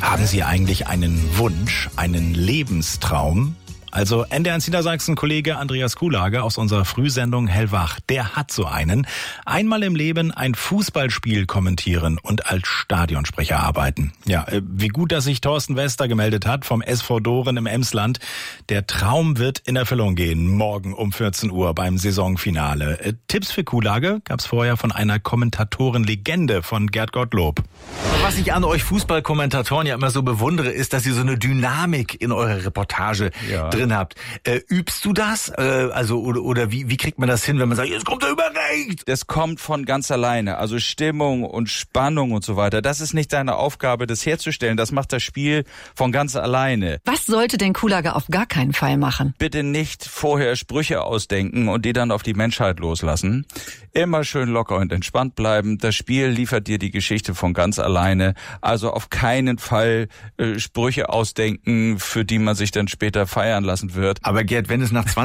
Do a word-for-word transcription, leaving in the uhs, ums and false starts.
Haben Sie eigentlich einen Wunsch, einen Lebenstraum? Also N D R eins Niedersachsen-Kollege Andreas Kuhlage aus unserer Frühsendung Hellwach, der hat so einen. Einmal im Leben ein Fußballspiel kommentieren und als Stadionsprecher arbeiten. Ja, wie gut, dass sich Thorsten Wester gemeldet hat vom S V Doren im Emsland. Der Traum wird in Erfüllung gehen, morgen um vierzehn Uhr beim Saisonfinale. Äh, Tipps für Kuhlage gab's vorher von einer Kommentatorenlegende von Gerd Gottlob. Was ich an euch Fußballkommentatoren ja immer so bewundere, ist, dass ihr so eine Dynamik in eurer Reportage ja. drin habt. Äh, übst du das? Äh, also oder, oder wie, wie kriegt man das hin, wenn man sagt, jetzt kommt er überrecht? Das kommt von ganz alleine. Also Stimmung und Spannung und so weiter. Das ist nicht deine Aufgabe, das herzustellen. Das macht das Spiel von ganz alleine. Was sollte denn Kuhlage auf gar keinen Fall machen? Bitte nicht vorher Sprüche ausdenken und die dann auf die Menschheit loslassen. Immer schön locker und entspannt bleiben. Das Spiel liefert dir die Geschichte von ganz alleine. Also auf keinen Fall äh, Sprüche ausdenken, für die man sich dann später feiern lassen wird. Aber Gerd, wenn es nach zwanzig